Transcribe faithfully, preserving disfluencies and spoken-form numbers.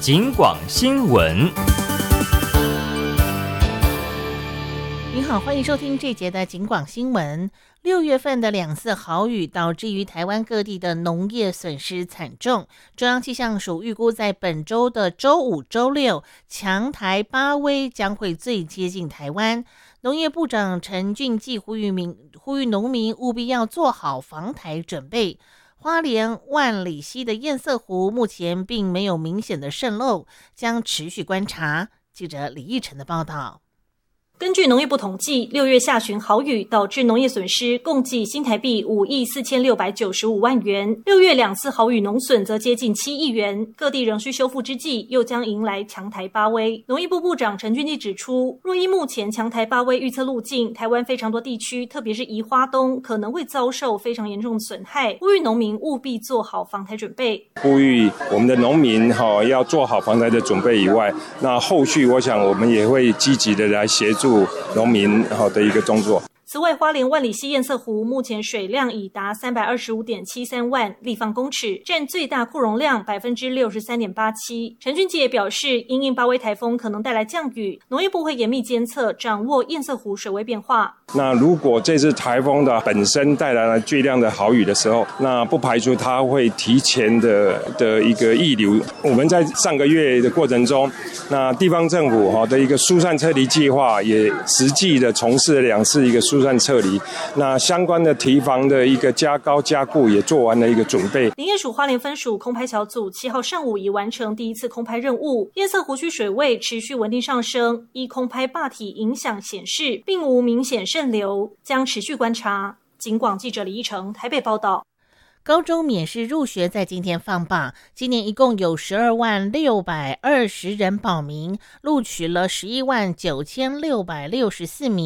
警广新闻。 您好，欢迎收听这节的警广新闻。六月份的两次豪雨导致于台湾各地的农业损失惨重，中央气象署预估在本周的周五、周六，强台巴威将会最接近台湾。农业部长陈俊记呼吁民呼吁农民务必要做好防台准备。花莲万里溪的堰塞湖目前并没有明显的渗漏，将持续观察。记者李义成的报道。 根据农业部统计，六月下旬豪雨导致农业损失共计新台币五亿四千六百九十五万元。六月两次豪雨农损则接近七亿元，各地仍需修复之际，又将迎来强台巴威。农业部部长陈俊记指出，若依目前强台巴威预测路径，台湾非常多地区，特别是宜花东，可能会遭受非常严重的损害，呼吁农民务必做好防台准备。 呼吁我们的农民、哦、要做好防台的准备以外，那后续我想我们也会积极的来协助农民的一个动作。 此外，花莲万里溪堰塞湖目前水量已达 三百二十五点七三万立方公尺，占最大库容量 百分之六十三点八七。陈俊记也表示，因应巴威台风可能带来降雨，农业部会严密监测，掌握堰塞湖水位变化。 那如果这次台风的本身带来了巨量的豪雨的时候，那不排除它会提前的的一个溢流。我们在上个月的过程中，那地方政府的一个疏散撤离计划也实际的从事了两次一个疏散撤离，那相关的堤防的一个加高加固也做完了一个准备。 林业署花莲分署空拍小组七号上午已完成第一次空拍任务，堰塞湖区水位持续稳定上升，依空拍坝体影响显示，并无明显渗流，将持续观察。警广记者李一成台北报道。 高中免试入学在今天放榜，今年一共有十二万六百二十人报名，录取了十一万九千六百六十四名。